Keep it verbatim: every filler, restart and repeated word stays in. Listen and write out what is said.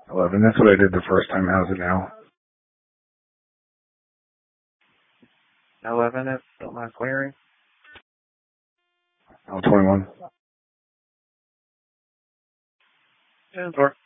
eleven. That's what I did the first time. How's it now? eleven is still not clearing. L twenty-one. ten four.